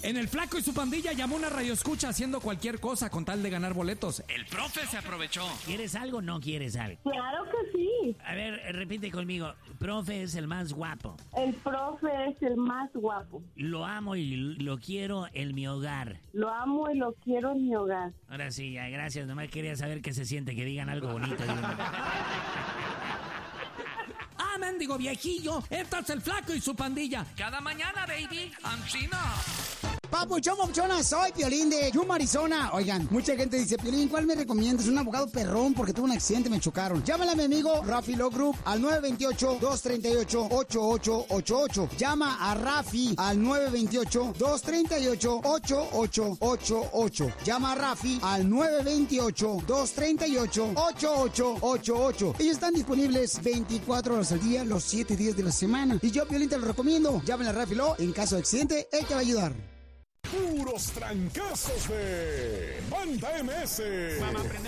En El Flaco y su pandilla llamó una radioescucha haciendo cualquier cosa con tal de ganar boletos. El profe se aprovechó. ¿Quieres algo o no quieres algo? Claro que sí. A ver, repite conmigo. Profe es el más guapo. El profe es el más guapo. Lo amo y lo quiero en mi hogar. Lo amo y lo quiero en mi hogar. Ahora sí, ya, gracias. Nomás quería saber qué se siente, que digan algo bonito. ¡Ah, mendigo viejillo! ¡Este es El Flaco y su pandilla! ¡Cada mañana, baby! ¡Ancina! Papuchón, papuchona, soy Piolín de Yuma, Arizona. Oigan, mucha gente dice, Piolín, ¿cuál me recomiendas? Un abogado perrón porque tuve un accidente, me chocaron. Llámale a mi amigo Rafi Law Group al 928-238-8888. Llama a Rafi al 928-238-8888. Llama a Rafi al 928-238-8888. Ellos están disponibles 24 horas al día, los 7 días de la semana. Y yo, Piolín, te lo recomiendo. Llámale a Rafi Law en caso de accidente, él te va a ayudar. Puros trancazos de Banda MS.